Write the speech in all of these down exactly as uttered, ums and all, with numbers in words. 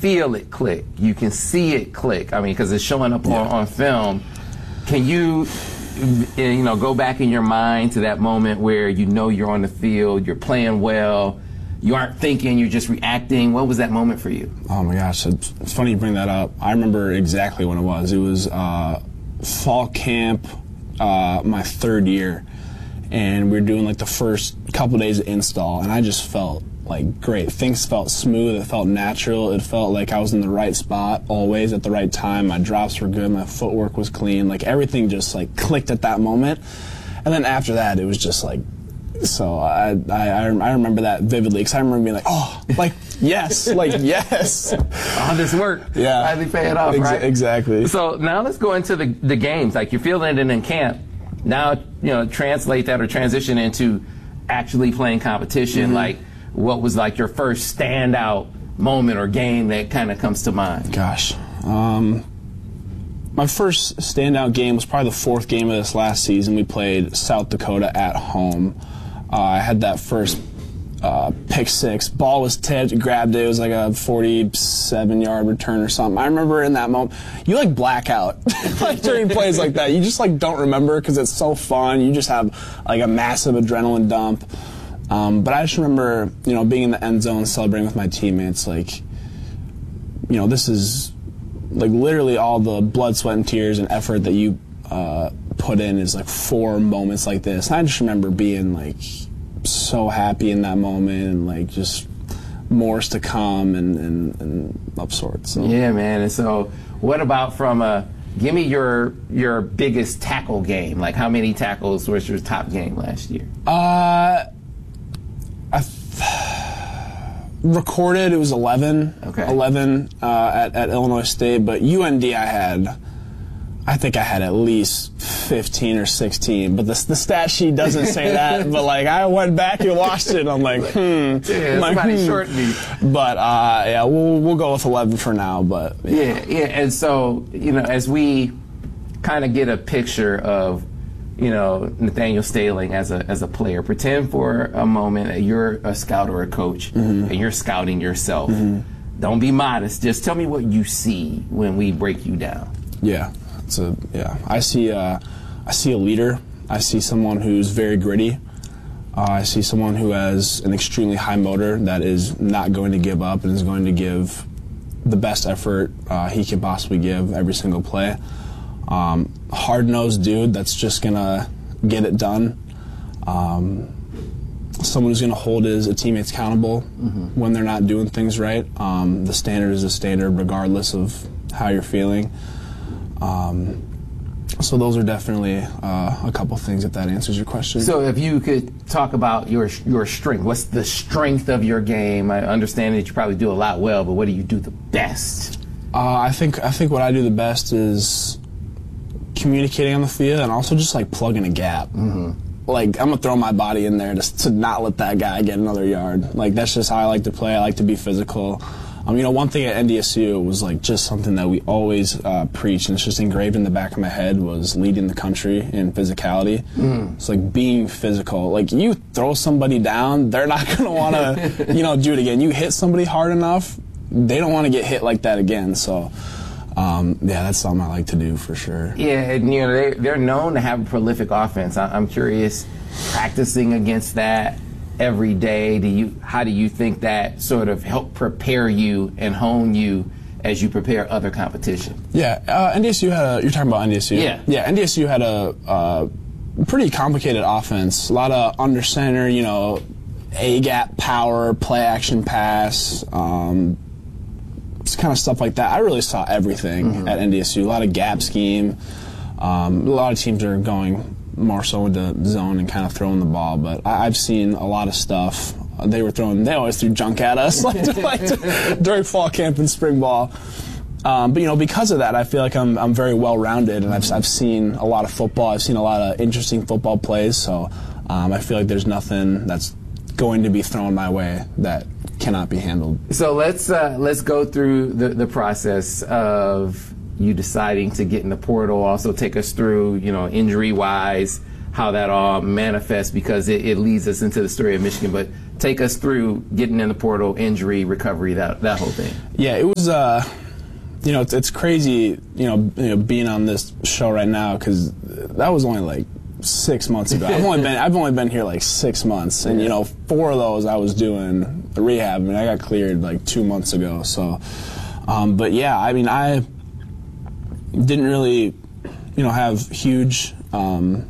feel it click. You can see it click. I mean, because it's showing up yeah. on, on film. Can you, you know, go back in your mind to that moment where you know you're on the field, you're playing well, you aren't thinking, you're just reacting? What was that moment for you? Oh my gosh, it's, it's funny you bring that up. I remember exactly when it was. It was uh, fall camp, uh, my third year, and we were doing like the first couple days of install, and I just felt like great. Things felt smooth, it felt natural, it felt like I was in the right spot always at the right time. My drops were good, my footwork was clean, like everything just like clicked at that moment. And then after that, it was just like, so I I, I remember that vividly, because I remember being like, oh, like, yes, like, yes. All this work, yeah, finally paying off, Ex right? Exactly. So now let's go into the, the games. Like, you're feeling it in camp. Now, you know, translate that or transition into actually playing competition. Mm-hmm. Like, what was like your first standout moment or game that kind of comes to mind? Gosh. Um, my first standout game was probably the fourth game of this last season. We played South Dakota at home. Uh, I had that first uh, pick six. Ball was tipped, grabbed it. It was like a forty-seven yard return or something. I remember in that moment, you like black out like during plays like that. You just like don't remember because it's so fun. You just have like a massive adrenaline dump. Um, but I just remember, you know, being in the end zone, celebrating with my teammates. Like, you know, this is like literally all the blood, sweat, and tears and effort that you uh, put in is like for moments like this. And I just remember being like so happy in that moment, and like just more's to come, and, and, and of sorts. So. Yeah, man. And so, what about from a? Give me your your biggest tackle game. Like, how many tackles was your top game last year? Uh. I recorded, it was eleven. Okay. eleven uh, at, at Illinois State, but U N D I had, I think I had at least fifteen or sixteen, but the, the stat sheet doesn't say that, but like I went back and watched it, and I'm like, hmm. Yeah, like, somebody hmm. short me. But uh, yeah, we'll, we'll go with eleven for now, but. Yeah. yeah, yeah, and so, you know, as we kind of get a picture of, you know, Nathaniel Staling as a as a player. Pretend for a moment that you're a scout or a coach, mm-hmm. and you're scouting yourself. Mm-hmm. Don't be modest. Just tell me what you see when we break you down. Yeah, it's a yeah. I see uh, I see a leader. I see someone who's very gritty. Uh, I see someone who has an extremely high motor that is not going to give up and is going to give the best effort uh, he can possibly give every single play. Um, hard-nosed dude that's just gonna get it done. Um, someone who's gonna hold his teammates accountable mm-hmm. when they're not doing things right. Um, the standard is the standard, regardless of how you're feeling. Um, so those are definitely uh, a couple things, if that answers your question. So if you could talk about your your strength, what's the strength of your game? I understand that you probably do a lot well, but what do you do the best? Uh, I think I think what I do the best is communicating on the field, and also just like plugging a gap. Mm-hmm. Like, I'm gonna throw my body in there just to not let that guy get another yard. Like, that's just how I like to play. I like to be physical. Um, you know, one thing at N D S U was like just something that we always uh, preach, and it's just engraved in the back of my head, was leading the country in physicality. Mm. It's like being physical. Like, you throw somebody down, they're not gonna want to, you know, do it again. You hit somebody hard enough, they don't want to get hit like that again. So. Um, yeah, that's something I like to do for sure. Yeah, and you know, they, they're known to have a prolific offense. I, I'm curious, practicing against that every day, do you, how do you think that sort of help prepare you and hone you as you prepare other competition? Yeah, uh, N D S U had a, you're talking about N D S U? Yeah. Yeah, N D S U had a uh, pretty complicated offense. A lot of under center, you know, A-gap power, play action pass, um, kind of stuff like that. I really saw everything mm-hmm. at N D S U. A lot of gap scheme. Um, a lot of teams are going more so into zone and kind of throwing the ball, but I, I've seen a lot of stuff. Uh, they were throwing, they always threw junk at us like, like during fall camp and spring ball. Um, but, you know, because of that, I feel like I'm, I'm very well-rounded, and I've, I've seen a lot of football. I've seen a lot of interesting football plays, so um, I feel like there's nothing that's going to be thrown my way that cannot be handled. So let's uh, let's go through the, the process of you deciding to get in the portal. Also take us through, you know, injury-wise, how that all manifests, because it, it leads us into the story of Michigan. But take us through getting in the portal, injury, recovery, that that whole thing. Yeah, it was. Uh, you know, it's, it's crazy. You know, you know, being on this show right now because that was only like six months ago. I've only been I've only been here like six months, and you know, four of those I was doing the rehab. I mean, I got cleared like two months ago. So, um, but yeah, I mean, I didn't really, you know, have huge. Um,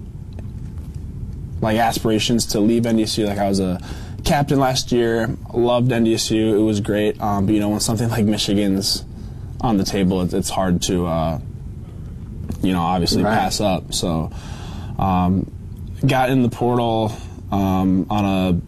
like aspirations to leave N D S U. Like I was a captain last year, loved N D S U, it was great. Um, but you know, when something like Michigan's on the table, it, it's hard to, uh, you know, obviously right. pass up. So, um, got in the portal um, on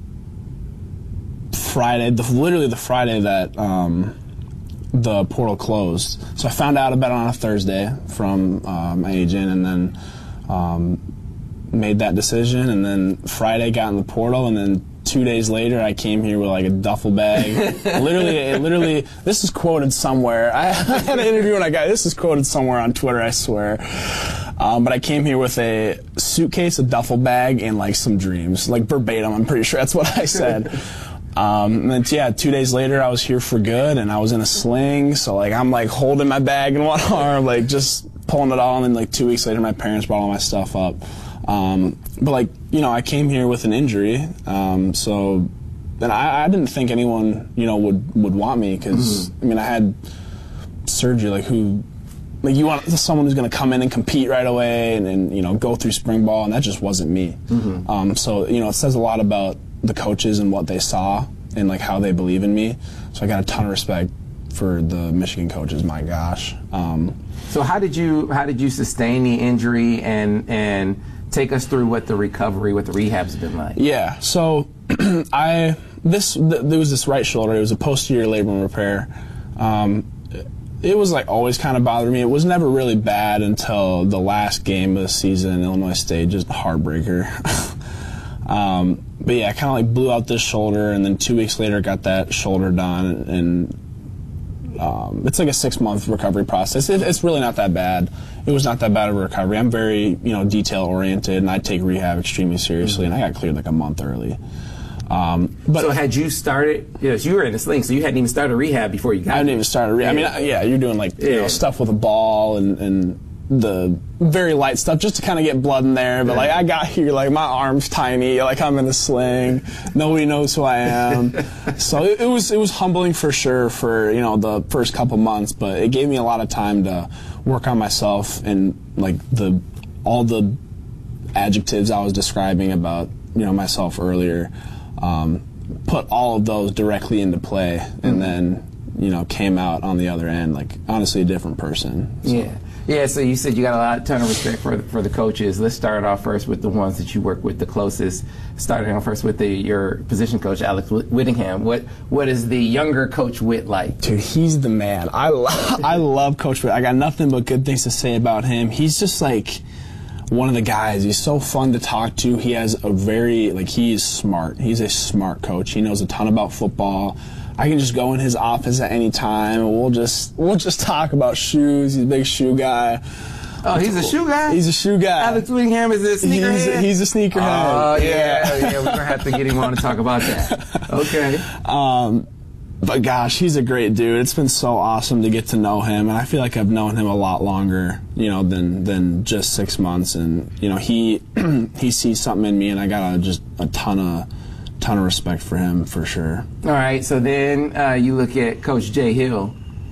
a Friday, the, literally the Friday that um, the portal closed. So I found out about it on a Thursday from uh, my agent, and then. Um, made that decision, and then Friday got in the portal, and then two days later I came here with like a duffel bag. literally, it literally, this is quoted somewhere. I, I had an interview and I got, this is quoted somewhere on Twitter, I swear. Um, but I came here with a suitcase, a duffel bag, and like some dreams. Like verbatim, I'm pretty sure that's what I said. Um, and then, yeah, two days later I was here for good, and I was in a sling, so like I'm like holding my bag in one arm, like just pulling it all, and then like two weeks later my parents brought all my stuff up. Um, but like, you know, I came here with an injury, um, so then I, I didn't think anyone, you know, would, would want me because, mm-hmm. I mean, I had surgery, like who, like you want someone who's going to come in and compete right away and, and, you know, go through spring ball, and that just wasn't me. Mm-hmm. Um, so, you know, it says a lot about the coaches and what they saw and like how they believe in me. So I got a ton of respect for the Michigan coaches, my gosh. Um, so how did you, how did you sustain the injury, and, and, take us through what the recovery, what the rehab's been like. Yeah, so I this th there was this right shoulder. It was a posterior labrum repair. Um, it was like always kind of bothering me. It was never really bad until the last game of the season, Illinois State, just heartbreaker. um, but yeah, I kind of like blew out this shoulder, and then two weeks later got that shoulder done, and um, it's like a six-month recovery process. It, it's really not that bad. It was not that bad of a recovery. I'm very, you know, detail-oriented, and I take rehab extremely seriously, and I got cleared like a month early. Um, but so had you started, yes, you were in a sling, so you hadn't even started rehab before you got I hadn't even started rehab. Yeah. I mean, yeah, you're doing like, you yeah. know, stuff with a ball and, and the very light stuff just to kind of get blood in there. But, yeah. like, I got here, like, my arm's tiny, like, I'm in a sling. Nobody knows who I am. So it, it was it was humbling for sure for, you know, the first couple months, but it gave me a lot of time to work on myself and, like, the all the adjectives I was describing about, you know, myself earlier. Um, put all of those directly into play, and mm-hmm. then, you know, came out on the other end, like, honestly, a different person. So. Yeah. Yeah, so you said you got a lot, ton of respect for, for the coaches. Let's start off first with the ones that you work with the closest. Starting off first with the, your position coach, Alex Whittingham. What What is the younger Coach Whitt like? Dude, he's the man. I, lo I love Coach Whitt. I got nothing but good things to say about him. He's just like one of the guys. He's so fun to talk to. He has a very, like, he is smart. He's a smart coach. He knows a ton about football. I can just go in his office at any time, and we'll just we'll just talk about shoes. He's a big shoe guy. Oh, he's a shoe guy? He's a shoe guy. Alex Whittingham is a sneakerhead? He's a, he's a sneakerhead. Oh, yeah, yeah. We're going to have to get him on to talk about that. Okay. Um, but gosh, he's a great dude. It's been so awesome to get to know him, and I feel like I've known him a lot longer, you know, than than just six months. And you know, he he sees something in me, and I got a, just a ton of ton of respect for him for sure. All right. So then uh, you look at Coach Jay Hill.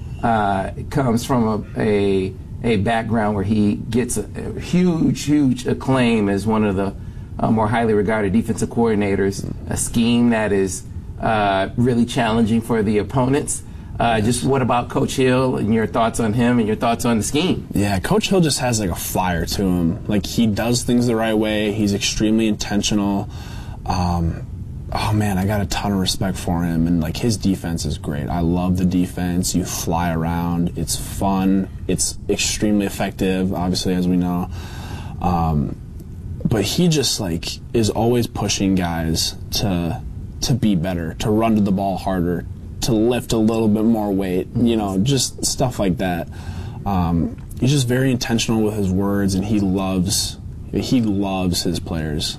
Uh, comes from a, a a background where he gets a, a huge, huge acclaim as one of the uh, more highly regarded defensive coordinators. A scheme that is uh, really challenging for the opponents. Uh, yes. Just what about Coach Hill and your thoughts on him and your thoughts on the scheme? Yeah, Coach Hill just has like a fire to him. Like, he does things the right way. He's extremely intentional. Um, oh man, I got a ton of respect for him, and like, his defense is great. I love the defense. You fly around. It's fun. It's extremely effective, obviously, as we know. Um, but he just like is always pushing guys to to be better, to run to the ball harder, to lift a little bit more weight, you know, just stuff like that. Um, he's just very intentional with his words, and he loves he loves his players.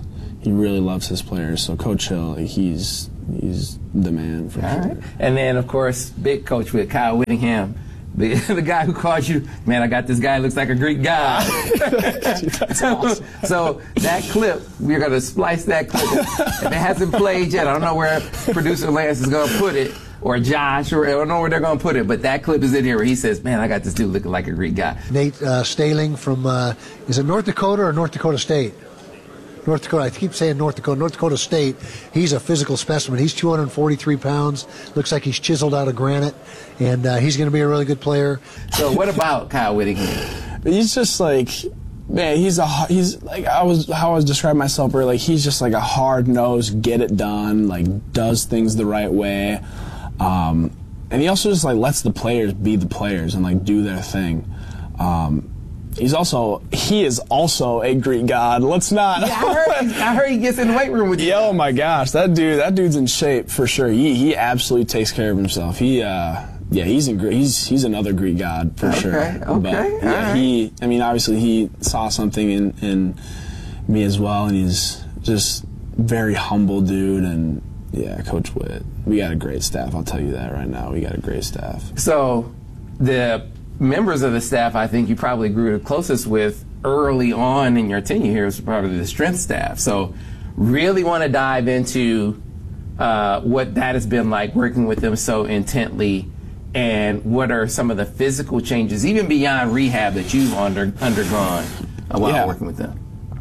he really loves his players. So Coach Hill, he's he's the man for All sure. right. And then, of course, big coach with Kyle Whittingham. The, the guy who called you, man, I got this guy who looks like a Greek god. That's awesome. So that clip, we're going to splice that clip. If it hasn't played yet, I don't know where producer Lance is going to put it, or Josh, or I don't know where they're going to put it, but that clip is in here where he says, man, I got this dude looking like a Greek guy. Nate uh, Staling from, uh, is it North Dakota or North Dakota State? North Dakota. I keep saying North Dakota. North Dakota State. He's a physical specimen. He's two hundred forty-three pounds. Looks like he's chiseled out of granite, and uh, he's going to be a really good player. So what about Kyle Whittingham? He's just like, man, he's a he's like I was how I was describing myself earlier. Like he's just like a hard nosed, get it done, like does things the right way, um, and he also just like lets the players be the players and like do their thing. Um, He's also, he is also a Greek god. Let's not. Yeah, I heard, I heard he gets in the weight room with you. Oh my gosh, that dude, that dude's in shape for sure. He he absolutely takes care of himself. He, uh, yeah, he's in he's he's another Greek god for okay, sure. Okay, but, yeah, right. he. I mean, obviously he saw something in in me as well, and he's just very humble dude. And yeah, Coach Witt, we got a great staff. I'll tell you that right now. We got a great staff. So the members of the staff I think you probably grew the closest with early on in your tenure here was probably the strength staff. So really want to dive into uh, what that has been like working with them so intently, and what are some of the physical changes, even beyond rehab, that you've under, undergone uh, while yeah. working with them.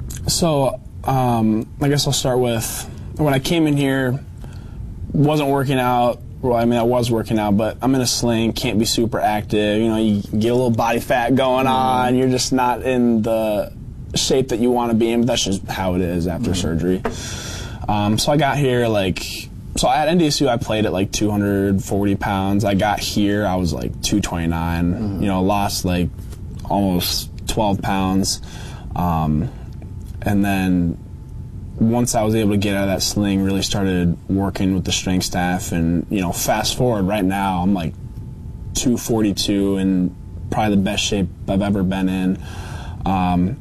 So um, I guess I'll start with when I came in here, wasn't working out. Well, I mean, I was working out, but I'm in a sling, can't be super active. You know, you get a little body fat going on. You're just not in the shape that you want to be in. But that's just how it is after mm-hmm. surgery. Um, so I got here, like, so at N D S U, I played at like two hundred forty pounds. I got here, I was like two twenty-nine. Mm-hmm. You know, lost like almost twelve pounds. Um, and then once I was able to get out of that sling, really started working with the strength staff, and you know, fast forward right now, I'm like two forty-two and probably the best shape I've ever been in. Um,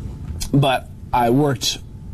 but I worked.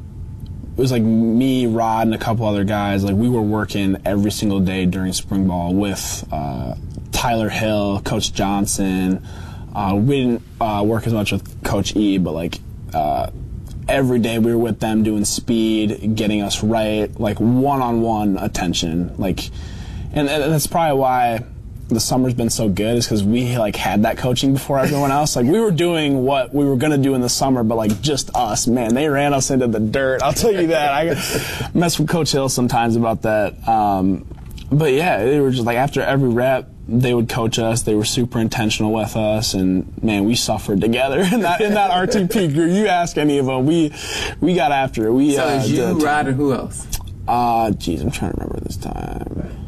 It was like me, Rod, and a couple other guys. Like we were working every single day during spring ball with uh, Tyler Hill, Coach Johnson. Uh, we didn't uh, work as much with Coach E, but like. Uh, Every day we were with them doing speed, getting us right, like one-on-one attention. Like, and, and that's probably why the summer's been so good, is because we like had that coaching before everyone else. Like we were doing what we were gonna do in the summer, but like just us. Man, they ran us into the dirt. I'll tell you that. I mess with Coach Hill sometimes about that. Um, but yeah, they were just like after every rep, they would coach us. They were super intentional with us, and man, we suffered together in that in that R T P group. You ask any of them, we we got after it. We so uh, is you, Rod, and who else? Uh, geez, I'm trying to remember this time.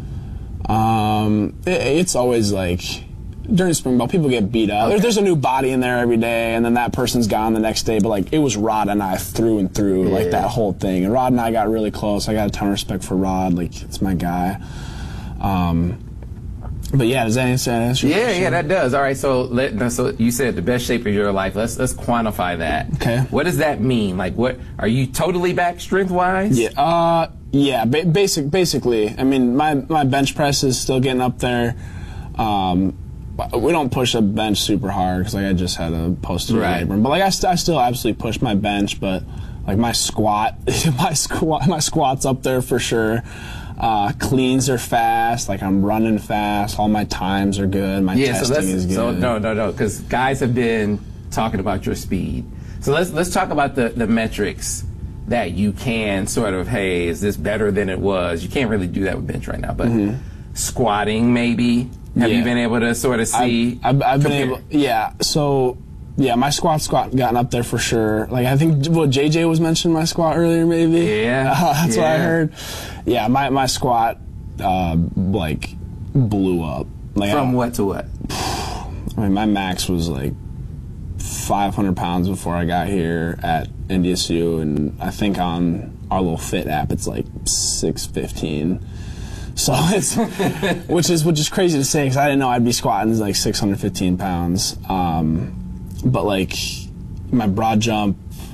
Um, it, it's always like during spring ball, people get beat up. Okay. There, there's a new body in there every day, and then that person's gone the next day. But like it was Rod and I through and through, yeah. like that whole thing. And Rod and I got really close. I got a ton of respect for Rod. Like it's my guy. Um. But yeah, does that answer your Yeah, question? yeah, that does. All right, so let, so you said the best shape of your life. Let's let's quantify that. Okay. What does that mean? Like, what are you totally back strength wise? Yeah. Uh. Yeah. Ba- basic. Basically, I mean, my my bench press is still getting up there. Um. We don't push a bench super hard because like I just had a posterior right. labrum. But like I, st- I still absolutely push my bench. But like my squat, my squat, my squat's up there for sure. Uh, cleans are fast, like I'm running fast, all my times are good, my yeah, testing so is good. So no, no, no, because guys have been talking about your speed. So let's let's talk about the, the metrics that you can sort of, hey, is this better than it was? You can't really do that with bench right now, but mm-hmm. squatting maybe, have yeah. you been able to sort of see? I've, I've, I've been able, yeah, so... Yeah, my squat squat gotten up there for sure. Like I think what J J was mentioning my squat earlier, maybe. Yeah, uh, that's yeah. what I heard. Yeah, my my squat uh, like blew up. Like from I, what to what? I mean, my max was like five hundred pounds before I got here at N D S U, and I think on our little Fit app it's like six fifteen. So it's which is which is crazy to say because I didn't know I'd be squatting like six hundred fifteen pounds. Um, But like my broad jump,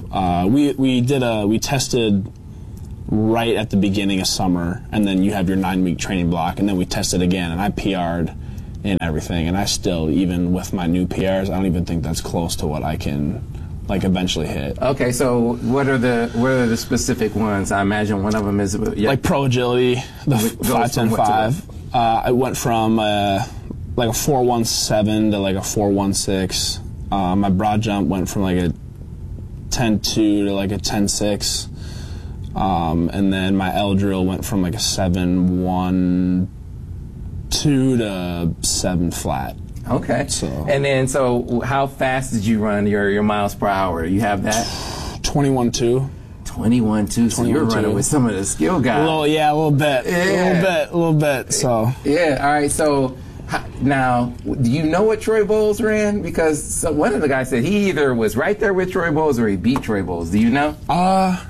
Uh, we we did a we tested right at the beginning of summer, and then you have your nine week training block, and then we tested again, and I P R'd in everything, and I still, even with my new P Rs, I don't even think that's close to what I can like eventually hit. Okay, so what are the what are the specific ones? I imagine one of them is yeah. like pro agility, the five ten five. Uh, I went from uh, like a four one seven to like a four one six. Uh, my broad jump went from like a ten two to like a ten six. Um, and then my L drill went from like a seven one two to seven flat. Okay. So and then so how fast did you run your, your miles per hour? You have that? twenty-one two. twenty-one two. So you're running with some of the skill guys. A little, yeah, a little bit. Yeah. A little bit, a little bit. So yeah. All right. So now, do you know what Troy Bowles ran? Because so one of the guys said he either was right there with Troy Bowles or he beat Troy Bowles. Do you know? Uh.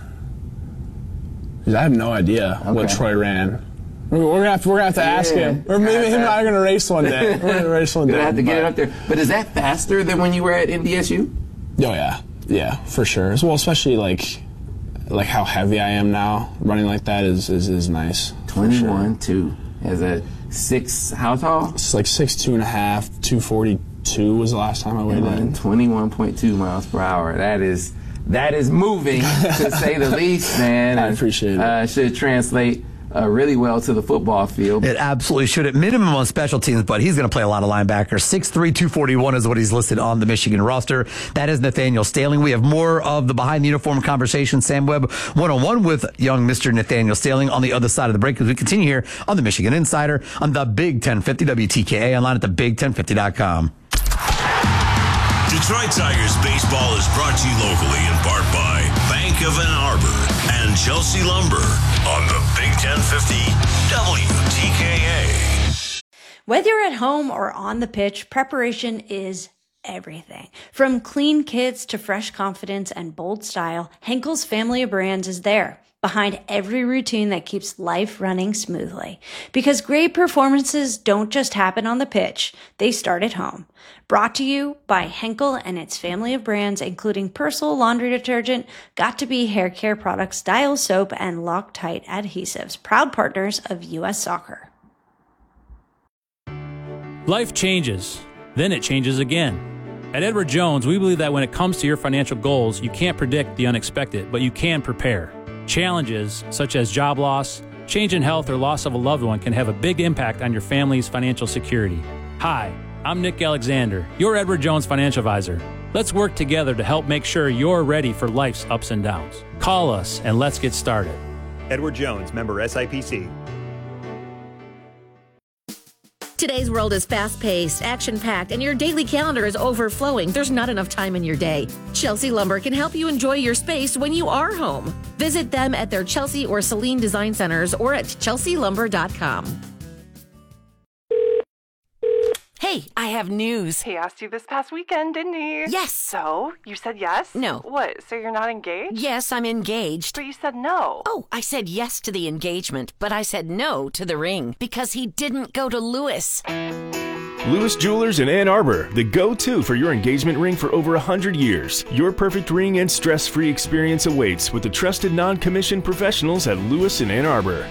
I have no idea okay. what Troy ran. We're, we're gonna have to, we're gonna have to yeah. ask him, or maybe him and I are gonna race one day. We're gonna race one day. Gonna have to get but. it up there. But is that faster than when you were at N D S U? Oh yeah, yeah, for sure. Well, especially like, like how heavy I am now. Running like that is is, is nice. Twenty-one two as a six. How tall? It's like six two and a half. Two forty two was the last time I weighed in. Twenty-one point two miles per hour. That is. That is moving, to say the least, man. I appreciate it. Uh, should translate uh, really well to the football field. It absolutely should. At minimum on special teams, but he's going to play a lot of linebacker. six three, two forty-one is what he's listed on the Michigan roster. That is Nathaniel Staling. We have more of the behind the uniform conversation. Sam Webb one-on-one with young Mister Nathaniel Staling on the other side of the break as we continue here on the Michigan Insider on the Big ten fifty W T K A online at the big ten fifty dot com. Detroit Tigers baseball is brought to you locally in part by Bank of Ann Arbor and Chelsea Lumber on the Big ten fifty W T K A. Whether you're at home or on the pitch, preparation is everything. From clean kits to fresh confidence and bold style, Henkel's family of brands is there, behind every routine that keeps life running smoothly. Because great performances don't just happen on the pitch, they start at home. Brought to you by Henkel and its family of brands, including Persil laundry detergent, Got2b hair care products, Dial soap, and Loctite adhesives. Proud partners of U S Soccer. Life changes, then it changes again. At Edward Jones, we believe that when it comes to your financial goals, you can't predict the unexpected, but you can prepare. Challenges such as job loss, change in health, or loss of a loved one can have a big impact on your family's financial security. Hi, I'm Nick Alexander, your Edward Jones financial advisor. Let's work together to help make sure you're ready for life's ups and downs. Call us and let's get started. Edward Jones, member S I P C. Today's world is fast-paced, action-packed, and your daily calendar is overflowing. There's not enough time in your day. Chelsea Lumber can help you enjoy your space when you are home. Visit them at their Chelsea or Saline Design Centers or at chelsea lumber dot com. Hey, I have news. He asked you this past weekend, didn't he? Yes. So, you said yes? No. What, so you're not engaged? Yes, I'm engaged. But you said no. Oh, I said yes to the engagement, but I said no to the ring because he didn't go to Lewis. Lewis Jewelers in Ann Arbor, the go-to for your engagement ring for over one hundred years. Your perfect ring and stress-free experience awaits with the trusted non-commissioned professionals at Lewis in Ann Arbor.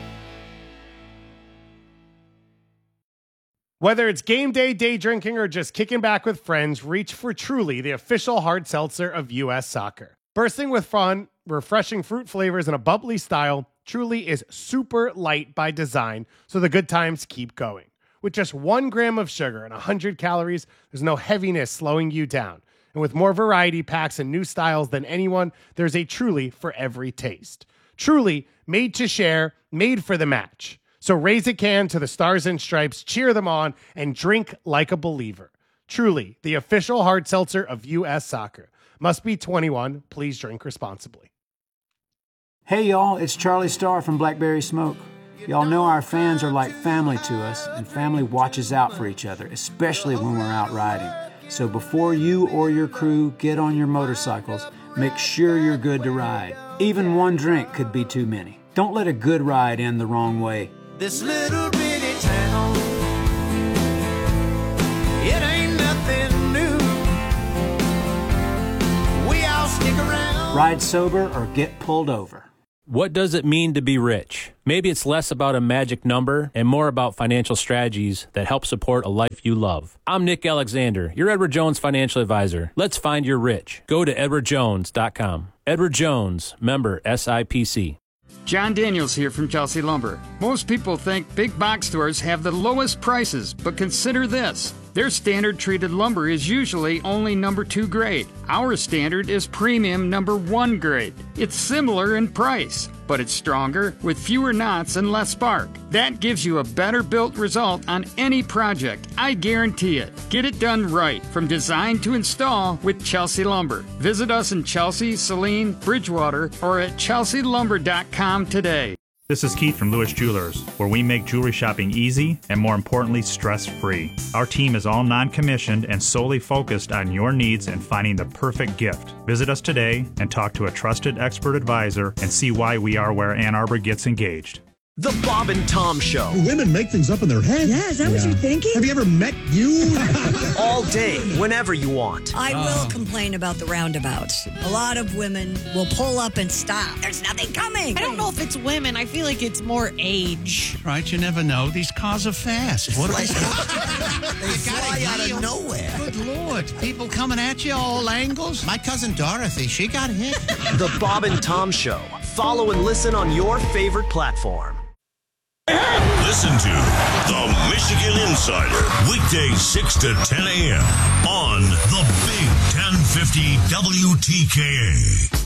Whether it's game day, day drinking, or just kicking back with friends, reach for Truly, the official hard seltzer of U S Soccer. Bursting with fun, refreshing fruit flavors, and a bubbly style, Truly is super light by design, so the good times keep going. With just one gram of sugar and one hundred calories, there's no heaviness slowing you down. And with more variety packs and new styles than anyone, there's a Truly for every taste. Truly, made to share, made for the match. So raise a can to the Stars and Stripes, cheer them on, and drink like a believer. Truly, the official hard seltzer of U S Soccer. Must be twenty-one. Please drink responsibly. Hey, y'all, it's Charlie Starr from Blackberry Smoke. Y'all know our fans are like family to us, and family watches out for each other, especially when we're out riding. So before you or your crew get on your motorcycles, make sure you're good to ride. Even one drink could be too many. Don't let a good ride end the wrong way. This little bitty town, it ain't nothing new. We all stick around. Ride sober or get pulled over. What does it mean to be rich? Maybe it's less about a magic number and more about financial strategies that help support a life you love. I'm Nick Alexander, your Edward Jones financial advisor. Let's find your rich. Go to edward jones dot com. Edward Jones, member S I P C. John Daniels here from Chelsea Lumber. Most people think big box stores have the lowest prices, but consider this. Their standard treated lumber is usually only number two grade. Our standard is premium number one grade. It's similar in price, but it's stronger with fewer knots and less bark. That gives you a better built result on any project. I guarantee it. Get it done right from design to install with Chelsea Lumber. Visit us in Chelsea, Saline, Bridgewater, or at chelsea lumber dot com today. This is Keith from Lewis Jewelers, where we make jewelry shopping easy and, more importantly, stress-free. Our team is all non-commissioned and solely focused on your needs and finding the perfect gift. Visit us today and talk to a trusted expert advisor and see why we are where Ann Arbor gets engaged. The Bob and Tom Show. Women make things up in their head. Yeah, is that yeah. what you're thinking? Have you ever met you? All day, whenever you want. I uh. will complain about the roundabouts. A lot of women will pull up and stop. There's nothing coming. I don't know if it's women. I feel like it's more age. Right, you never know. These cars are fast. What are they? They fly out of nowhere. Good Lord. People coming at you all angles. My cousin Dorothy, she got hit. The Bob and Tom Show. Follow and listen on your favorite platform. Listen to the Michigan Insider, weekdays six to ten a.m. on the Big ten fifty W T K A.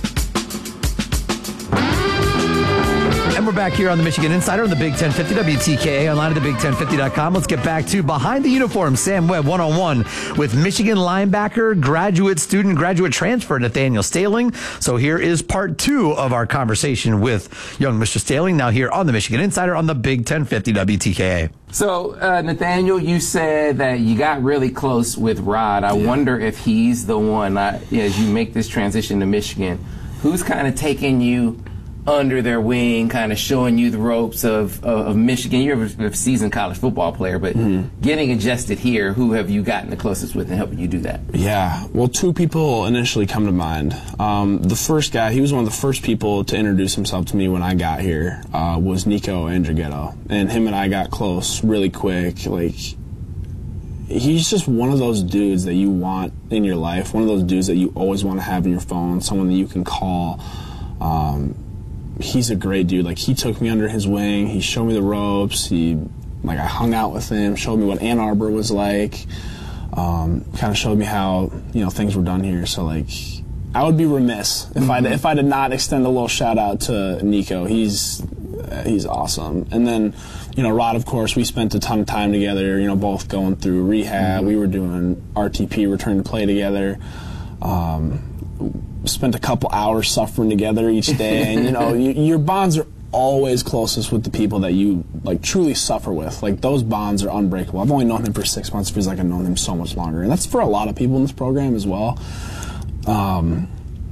And we're back here on the Michigan Insider on the Big ten fifty W T K A, online at the big ten fifty dot com. Let's get back to Behind the Uniform, Sam Webb one-on-one with Michigan linebacker, graduate student, graduate transfer Nathaniel Staling. So here is part two of our conversation with young Mister Staling, now here on the Michigan Insider on the Big ten fifty W T K A. So, uh, Nathaniel, you said that you got really close with Rod. I yeah. wonder if he's the one, uh, as you make this transition to Michigan, who's kind of taking you under their wing, kind of showing you the ropes of, of, of Michigan. You're a seasoned college football player, but mm-hmm. getting adjusted here, who have you gotten the closest with and helping you do that? Yeah, well, two people initially come to mind. Um, the first guy, he was one of the first people to introduce himself to me when I got here, uh, was Nico Andrighetto. And him and I got close really quick. Like, he's just one of those dudes that you want in your life, one of those dudes that you always want to have in your phone, someone that you can call. Um, he's a great dude. Like, he took me under his wing. He showed me the ropes. He, like, I hung out with him, showed me what Ann Arbor was like, um, kind of showed me how, you know, things were done here. So, like, I would be remiss if mm-hmm. I if I did not extend a little shout out to Nico. He's uh, he's awesome. And then, you know, Rod, of course, we spent a ton of time together, you know, both going through rehab. Mm-hmm. We were doing R T P, return to play together. Um, spent a couple hours suffering together each day, and you know, you, your bonds are always closest with the people that you like truly suffer with. Like, those bonds are unbreakable. I've only known him for six months. It feels like I've known him so much longer, and that's for a lot of people in this program as well. Um,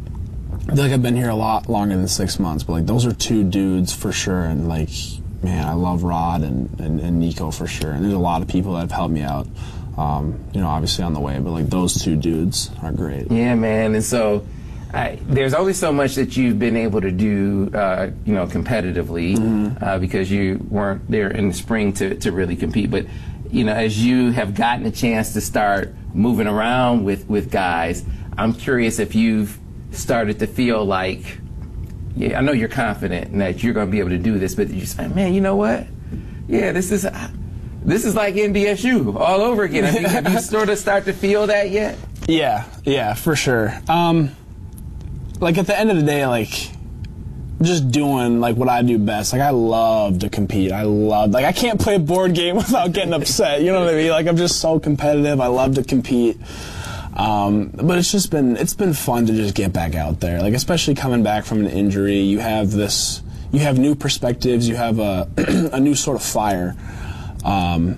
I feel like I've been here a lot longer than six months, but like, those are two dudes for sure. And like, man, I love Rod and, and, and Nico for sure. And there's a lot of people that have helped me out. Um, you know, obviously on the way, but like, those two dudes are great. Yeah, man. And so, I, there's only so much that you've been able to do, uh, you know, competitively, mm-hmm. uh, because you weren't there in the spring to, to really compete. But, you know, as you have gotten a chance to start moving around with, with guys, I'm curious if you've started to feel like, yeah, I know you're confident that you're going to be able to do this, but you say, man, you know what? Yeah, this is this is like N D S U all over again. Have you, have you sort of start to feel that yet? Yeah, yeah, for sure. Um, like, at the end of the day, like, just doing like what I do best. Like, I love to compete. I love, like, I can't play a board game without getting upset. You know what I mean? Like, I'm just so competitive. I love to compete. Um, but it's just been, it's been fun to just get back out there. Like, especially coming back from an injury, you have this, you have new perspectives. You have a, a new sort of fire. Um,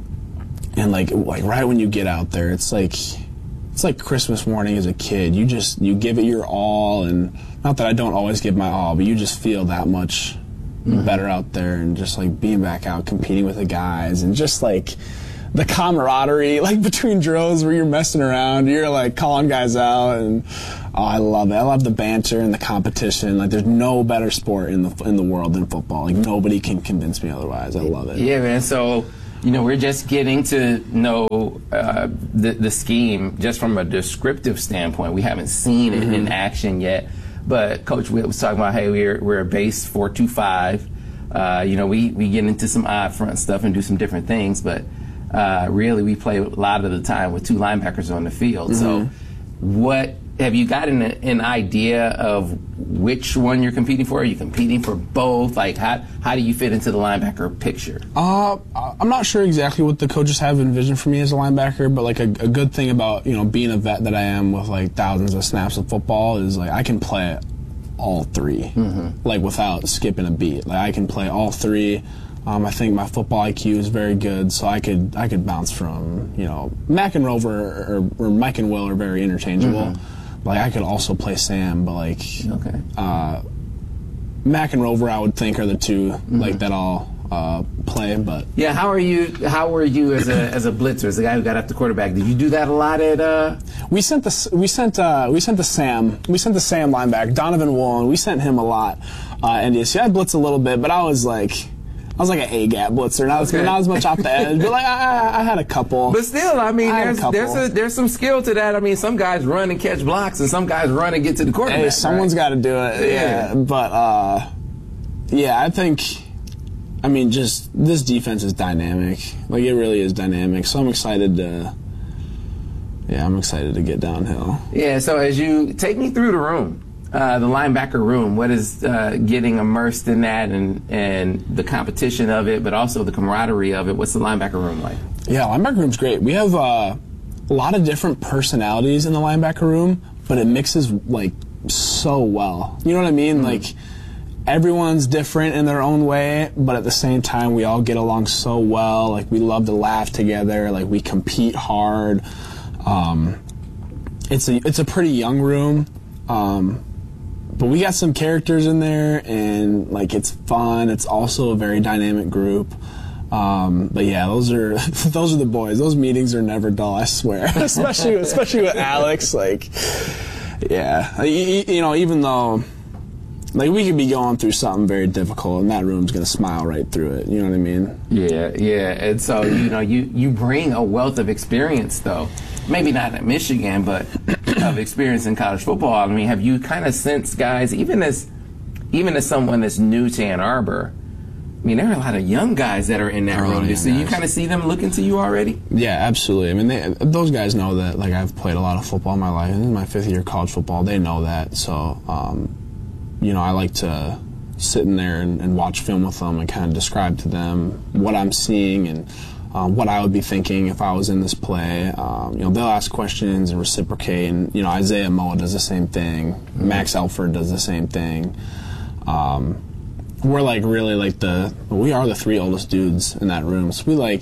and like, like right when you get out there, it's like, it's like Christmas morning as a kid. You just, you give it your all, and not that I don't always give my all, but you just feel that much mm-hmm. better out there, and just like being back out competing with the guys, and just like the camaraderie like between drills where you're messing around, you're like calling guys out, and Oh, I love it. I love the banter and the competition. Like, there's no better sport in the in the world than football. Like, nobody can convince me otherwise. I love it. Yeah, man. So, you know, we're just getting to know uh, the the scheme just from a descriptive standpoint. We haven't seen it mm-hmm. in action yet. But Coach Witt was talking about, hey, we're we're a base four two five. Uh, you know, we we get into some odd front stuff and do some different things, but uh, really we play a lot of the time with two linebackers on the field. Mm-hmm. So, what have you gotten an idea of which one you're competing for? Are you competing for both? Like, how how do you fit into the linebacker picture? Uh, I'm not sure exactly what the coaches have envisioned for me as a linebacker, but like a, a good thing about, you know, being a vet that I am with like thousands of snaps of football is like I can play all three, mm-hmm. like without skipping a beat. Like I can play all three. Um, I think my football I Q is very good, so I could I could bounce from, you know, Mac and Rover or, or Mike and Will are very interchangeable. Mm-hmm. Like, I could also play Sam, but, like, okay. uh, Mac and Rover, I would think, are the two, mm-hmm. like, that I'll uh, play, but... Yeah, how are you, how were you as a as a blitzer, as a guy who got after quarterback? Did you do that a lot at, uh... We sent the, we sent, uh, we sent the Sam, we sent the Sam linebacker, Donovan Woolen, we sent him a lot, uh, and yeah, so I blitzed a little bit, but I was, like... I was like an A-gap blitzer, not, okay. not as much off the edge, but like I, I had a couple. But still, I mean, I there's a there's a, there's some skill to that. I mean, some guys run and catch blocks, and some guys run and get to the quarterback. Hey, someone's right? got to do it. Yeah, yeah. But uh, yeah, I think, I mean, just this defense is dynamic. Like it really is dynamic. So I'm excited to. Yeah, I'm excited to get downhill. Yeah. So as you take me through the room. Uh, the linebacker room, what is uh, getting immersed in that and, and the competition of it, but also the camaraderie of it? What's the linebacker room like? Yeah, linebacker room's great. We have uh, a lot of different personalities in the linebacker room, but it mixes like so well. You know what I mean? Mm-hmm. Like everyone's different in their own way, but at the same time, we all get along so well. Like we love to laugh together. Like we compete hard. Um, it's a it's a pretty young room. Um, But we got some characters in there, and like it's fun. It's also a very dynamic group. Um, but yeah, those are those are the boys. Those meetings are never dull, I swear. especially especially with Alex. Like, yeah, you, you know, even though like we could be going through something very difficult, and that room's gonna smile right through it. You know what I mean? Yeah, yeah. And so you know, you you bring a wealth of experience, though. Maybe not at Michigan, but of experience in college football. I mean, have you kind of sensed guys, even as even as someone that's new to Ann Arbor, I mean, there are a lot of young guys that are in that room. So you kind of see them looking to you already? Yeah, absolutely. I mean, they, those guys know that, like, I've played a lot of football in my life. This is my fifth year of college football. They know that. So, um, you know, I like to sit in there and, and watch film with them and kind of describe to them what I'm seeing and Um, what I would be thinking if I was in this play. Um, you know, they'll ask questions and reciprocate. And, you know, Isaiah Moa does the same thing. Mm-hmm. Max Elford does the same thing. Um, we're, like, really, like, the, we are the three oldest dudes in that room. So we, like,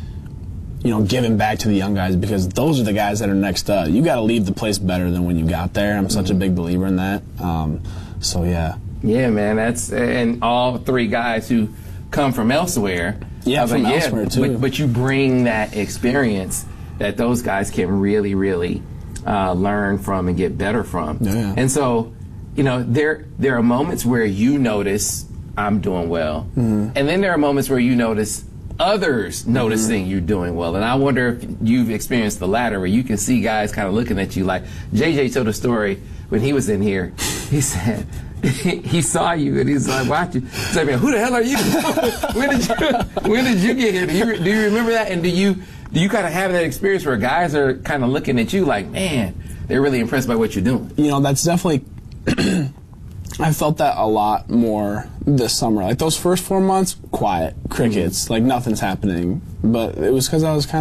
you know, giving back to the young guys because those are the guys that are next up. You got to leave the place better than when you got there. I'm such mm-hmm. a big believer in that. Um, so, yeah. Yeah, man. That's, and all three guys who come from elsewhere. Yeah, uh, from yeah, elsewhere, too. But, but you bring that experience that those guys can really, really uh, learn from and get better from. Yeah. And so, you know, there there are moments where you notice I'm doing well. Mm-hmm. And then there are moments where you notice others noticing mm-hmm. you're doing well. And I wonder if you've experienced the latter, where you can see guys kind of looking at you like, J J told a story when he was in here. He said, he saw you and he's like, watch you. He's like, man, who the hell are you? when did you when did you get here? Do you, do you remember that? And do you do you kind of have that experience where guys are kind of looking at you like, man, they're really impressed by what you're doing? You know, that's definitely I felt that a lot more this summer. Like those first four months, quiet, crickets, mm-hmm. like nothing's happening. But it was because I was kind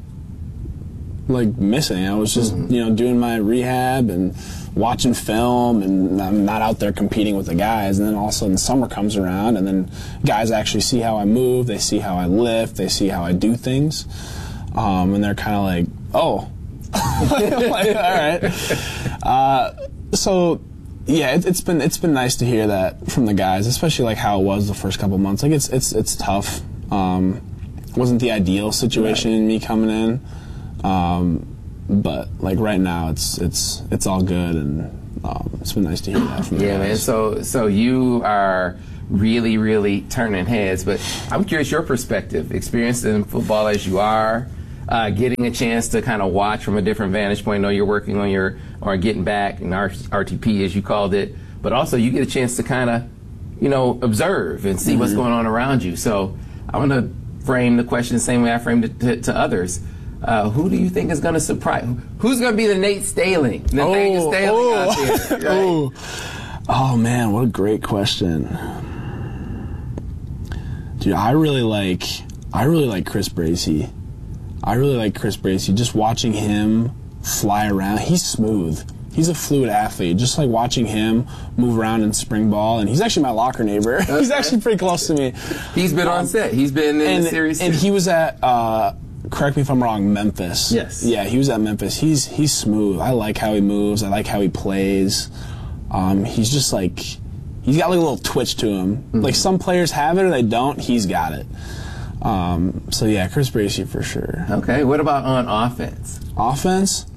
of like missing. I was just, mm-hmm. you know, doing my rehab and watching film, and I'm not out there competing with the guys. And then all of a sudden summer comes around, and then guys actually see how I move, they see how I lift, they see how I do things, um, and they're kind of like, oh. Like, all right. Uh, so, yeah, it, it's been it's been nice to hear that from the guys, especially like how it was the first couple months. Like it's it's it's tough. Um, wasn't the ideal situation right. me coming in. Um, but like right now, it's it's it's all good, and um, it's been nice to hear that from you Yeah, guys. man. So so you are really, really turning heads. But I'm curious your perspective, experienced in football as you are, uh, getting a chance to kind of watch from a different vantage point. I know you're working on your, or getting back, in R T P as you called it, but also you get a chance to kind of, you know, observe and see mm-hmm. what's going on around you. So I want to frame the question the same way I framed it to, to others. Uh, who do you think is going to surprise? Who's going to be the Nate Staling? Nathaniel oh, Staling oh, out there, right? oh. oh, man, what a great question. Dude, I really like I really like Chris Bracey. I really like Chris Bracey. Just watching him fly around, he's smooth. He's a fluid athlete. Just like watching him move around in spring ball, and he's actually my locker neighbor. Okay. He's actually pretty close to me. He's been um, on set. He's been in and, the series. And too. he was at, uh, correct me if I'm wrong, Memphis. Yes. Yeah, he was at Memphis. He's he's smooth. I like how he moves. I like how he plays. Um, he's just like, he's got like a little twitch to him. Mm-hmm. Like some players have it or they don't. He's got it. Um, so yeah, Chris Bracey for sure. Okay. What about on offense? Offense?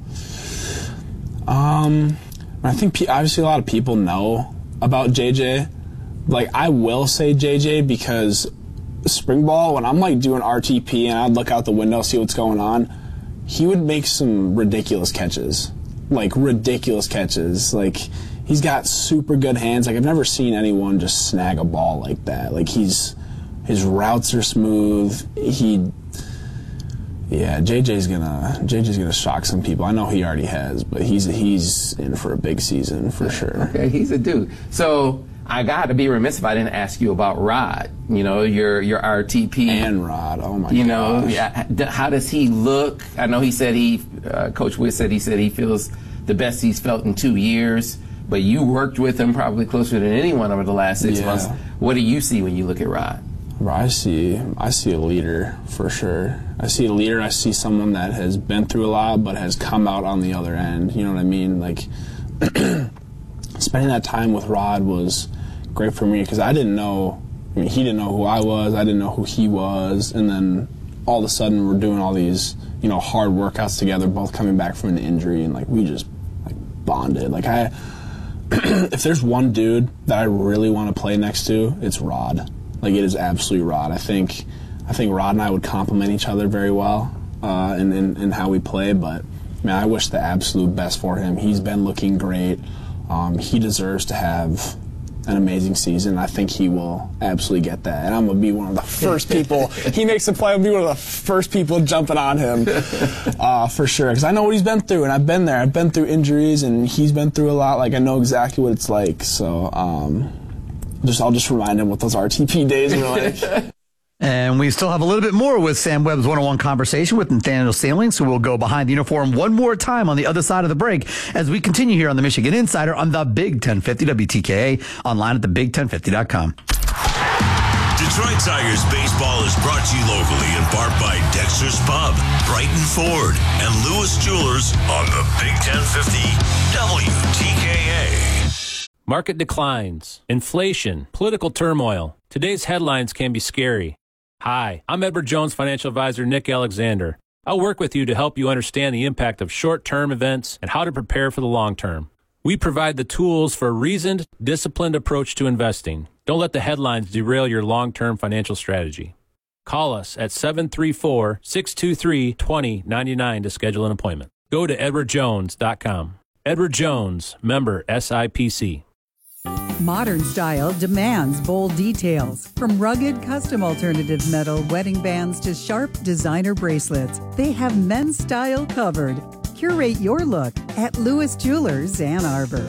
Um, I think pe- obviously a lot of people know about J J. Like I will say J J because spring ball, when I'm like doing R T P and I'd look out the window, see what's going on, he would make some ridiculous catches. Like ridiculous catches. Like he's got super good hands. Like I've never seen anyone just snag a ball like that. Like he's, his routes are smooth. He, yeah, J J's gonna J J's gonna shock some people. I know he already has, but he's he's in for a big season for sure. Okay, he's a dude. So I got to be remiss if I didn't ask you about Rod. You know, your your R T P and Rod. Oh my! You gosh. know, yeah, how does he look? I know he said he, uh, Coach Witt said he said he feels the best he's felt in two years. But you worked with him probably closer than anyone over the last six yeah. months. What do you see when you look at Rod? I see, I see a leader for sure. I see a leader. I see someone that has been through a lot, but has come out on the other end. You know what I mean? Like spending that time with Rod was great for me because I didn't know. I mean, he didn't know who I was. I didn't know who he was, and then all of a sudden we're doing all these, you know, hard workouts together. Both coming back from an injury, and like we just like bonded. Like I, if there's one dude that I really want to play next to, it's Rod. Like it is absolutely Rod. I think, I think Rod and I would complement each other very well uh, in, in in how we play. But man, I wish the absolute best for him. He's been looking great. Um, he deserves to have an amazing season. I think he will absolutely get that. And I'm gonna be one of the first people. He makes a play. I'll be one of the first people jumping on him uh, for sure. Because I know what he's been through, and I've been there. I've been through injuries, and he's been through a lot. Like I know exactly what it's like. So. Um, Just, I'll just remind him what those R T P days were like. And we still have a little bit more with Sam Webb's one-on-one conversation with Nathaniel Staling, so we'll go behind the uniform one more time on the other side of the break as we continue here on the Michigan Insider on the Big ten fifty W T K A, online at the big ten fifty dot com. Detroit Tigers baseball is brought to you locally in part by Dexter's Pub, Brighton Ford, and Lewis Jewelers on the Big ten fifty W T K A. Market declines, inflation, political turmoil. Today's headlines can be scary. Hi, I'm Edward Jones financial advisor Nick Alexander. I'll work with you to help you understand the impact of short-term events and how to prepare for the long term. We provide the tools for a reasoned, disciplined approach to investing. Don't let the headlines derail your long-term financial strategy. Call us at seven three four, six two three, two zero nine nine to schedule an appointment. Go to edward jones dot com. Edward Jones, member S I P C. Modern style demands bold details. From rugged custom alternative metal wedding bands to sharp designer bracelets, they have men's style covered. Curate your look at Lewis Jewelers, Ann Arbor.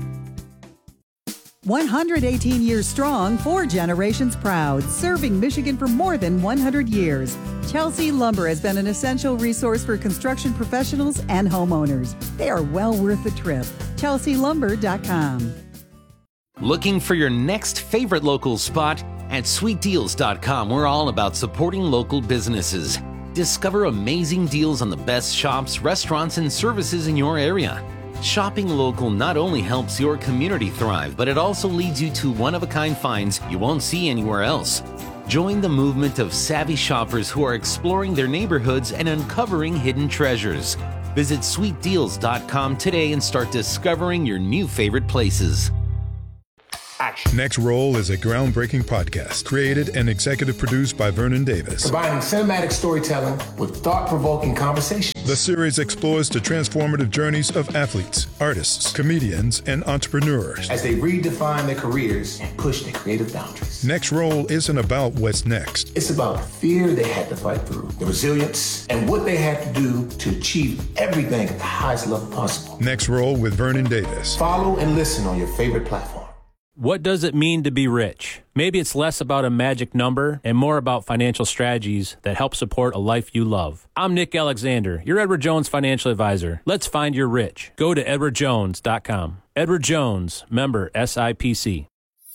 one hundred eighteen years strong, four generations proud, serving Michigan for more than one hundred years. Chelsea Lumber has been an essential resource for construction professionals and homeowners. They are well worth the trip. chelsea lumber dot com. Looking for your next favorite local spot? At sweet deals dot com, we're all about supporting local businesses. Discover amazing deals on the best shops, restaurants, and services in your area. Shopping local not only helps your community thrive, but it also leads you to one-of-a-kind finds you won't see anywhere else. Join the movement of savvy shoppers who are exploring their neighborhoods and uncovering hidden treasures. Visit sweet deals dot com today and start discovering your new favorite places. Next Roll is a groundbreaking podcast created and executive produced by Vernon Davis. Combining cinematic storytelling with thought-provoking conversation. The series explores the transformative journeys of athletes, artists, comedians, and entrepreneurs as they redefine their careers and push their creative boundaries. Next Roll isn't about what's next. It's about the fear they had to fight through, the resilience, and what they had to do to achieve everything at the highest level possible. Next Roll with Vernon Davis. Follow and listen on your favorite platform. What does it mean to be rich? Maybe it's less about a magic number and more about financial strategies that help support a life you love. I'm Nick Alexander, your Edward Jones financial advisor. Let's find your rich. Go to edward jones dot com. Edward Jones, member S I P C.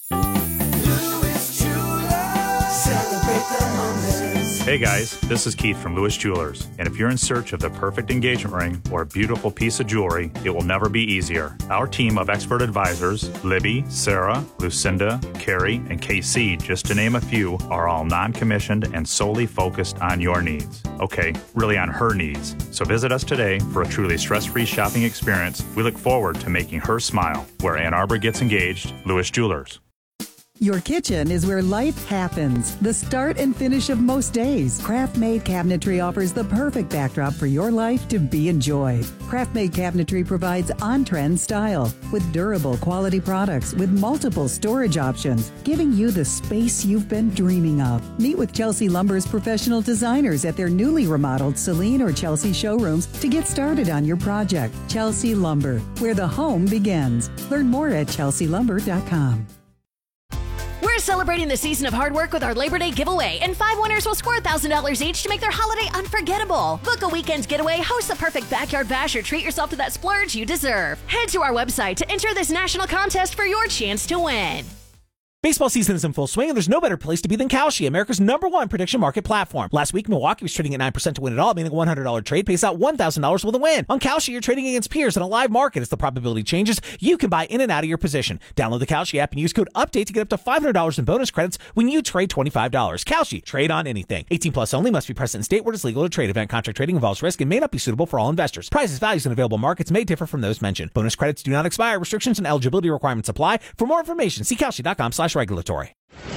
Hey guys, this is Keith from Lewis Jewelers, and if you're in search of the perfect engagement ring or a beautiful piece of jewelry, it will never be easier. Our team of expert advisors, Libby, Sarah, Lucinda, Carrie, and K C, just to name a few, are all non-commissioned and solely focused on your needs. Okay, really on her needs. So visit us today for a truly stress-free shopping experience. We look forward to making her smile. Where Ann Arbor gets engaged, Lewis Jewelers. Your kitchen is where life happens, the start and finish of most days. Craft-Made Cabinetry offers the perfect backdrop for your life to be enjoyed. Craft-Made Cabinetry provides on-trend style with durable quality products with multiple storage options, giving you the space you've been dreaming of. Meet with Chelsea Lumber's professional designers at their newly remodeled Celine or Chelsea showrooms to get started on your project. Chelsea Lumber, where the home begins. Learn more at chelsea lumber dot com. We're celebrating the season of hard work with our Labor Day giveaway, and five winners will score one thousand dollars each to make their holiday unforgettable. Book a weekend getaway, host the perfect backyard bash, or treat yourself to that splurge you deserve. Head to our website to enter this national contest for your chance to win. Baseball season is in full swing, and there's no better place to be than Kalshi, America's number one prediction market platform. Last week, Milwaukee was trading at nine percent to win it all, meaning a one hundred dollars trade pays out one thousand dollars with a win. On Kalshi, you're trading against peers in a live market. As the probability changes, you can buy in and out of your position. Download the Kalshi app and use code UPDATE to get up to five hundred dollars in bonus credits when you trade twenty-five dollars. Kalshi, trade on anything. eighteen plus only, must be present in state where it is legal to trade. Event contract trading involves risk and may not be suitable for all investors. Prices, values, and available markets may differ from those mentioned. Bonus credits do not expire. Restrictions and eligibility requirements apply. For more information, see kalshi dot com slash regulatory.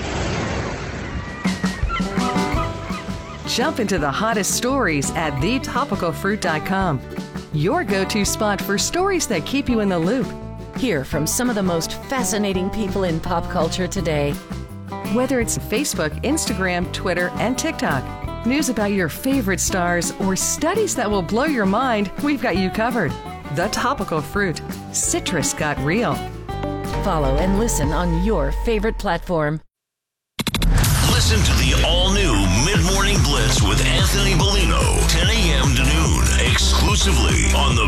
Jump into the hottest stories at the topical fruit dot com. Your go-to spot for stories that keep you in the loop. Hear from some of the most fascinating people in pop culture today. Whether it's Facebook, Instagram, Twitter, and TikTok, news about your favorite stars, or studies that will blow your mind, we've got you covered. The Topical Fruit. Citrus got real. Follow and listen on your favorite platform. Listen to the all-new Mid-Morning Blitz with Anthony Bellino, ten a.m. to noon, exclusively on the